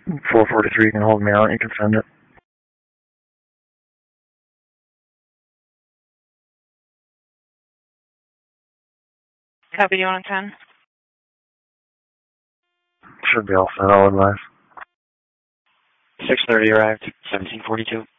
443, you can hold me out, you can send it. Copy, you on 10? Should be all set, I'll advise. 6:30 arrived, 1742.